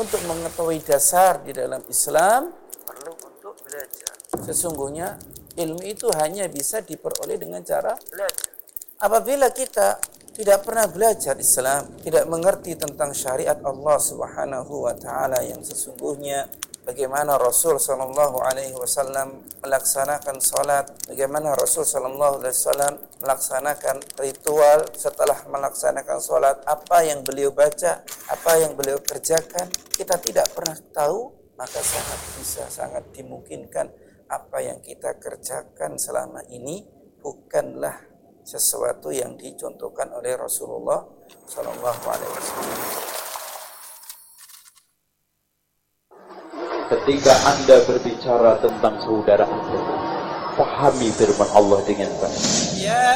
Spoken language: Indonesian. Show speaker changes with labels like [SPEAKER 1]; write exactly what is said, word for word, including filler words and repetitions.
[SPEAKER 1] untuk mengetahui dasar di dalam Islam,
[SPEAKER 2] perlu untuk belajar.
[SPEAKER 1] Sesungguhnya ilmu itu hanya bisa diperoleh dengan cara
[SPEAKER 2] Belajar.
[SPEAKER 1] Apabila kita tidak pernah belajar Islam, tidak mengerti tentang syariat Allah Subhanahu wa taala yang sesungguhnya, bagaimana Rasul sallallahu alaihi wasallam melaksanakan salat, bagaimana Rasul sallallahu alaihi wasallam melaksanakan ritual setelah melaksanakan salat, apa yang beliau baca, apa yang beliau kerjakan, kita tidak pernah tahu, maka sangat bisa, sangat dimungkinkan apa yang kita kerjakan selama ini bukanlah sesuatu yang dicontohkan oleh Rasulullah Sallallahu Alaihi Wasallam.
[SPEAKER 3] Ketika Anda berbicara tentang saudara Anda, pahami firman Allah dengan baik.